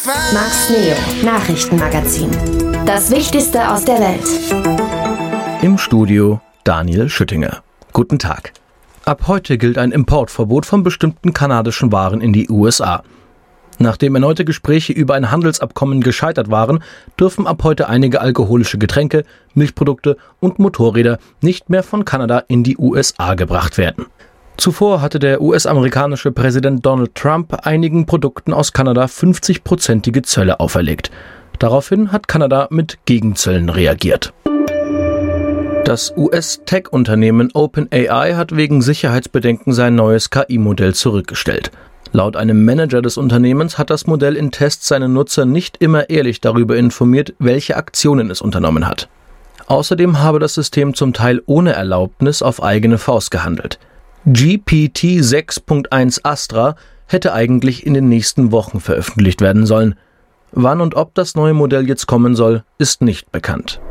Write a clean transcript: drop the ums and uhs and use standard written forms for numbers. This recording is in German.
Max Neo Nachrichtenmagazin. Das Wichtigste aus der Welt. Im Studio Daniel Schüttinger. Guten Tag. Ab heute gilt ein Importverbot von bestimmten kanadischen Waren in die USA. Nachdem erneute Gespräche über ein Handelsabkommen gescheitert waren, dürfen ab heute einige alkoholische Getränke, Milchprodukte und Motorräder nicht mehr von Kanada in die USA gebracht werden. Zuvor hatte der US-amerikanische Präsident Donald Trump einigen Produkten aus Kanada 50-prozentige Zölle auferlegt. Daraufhin hat Kanada mit Gegenzöllen reagiert. Das US-Tech-Unternehmen OpenAI hat wegen Sicherheitsbedenken sein neues KI-Modell zurückgestellt. Laut einem Manager des Unternehmens hat das Modell in Tests seine Nutzer nicht immer ehrlich darüber informiert, welche Aktionen es unternommen hat. Außerdem habe das System zum Teil ohne Erlaubnis auf eigene Faust gehandelt. GPT 6.1 Astra hätte eigentlich in den nächsten Wochen veröffentlicht werden sollen. Wann und ob das neue Modell jetzt kommen soll, ist nicht bekannt.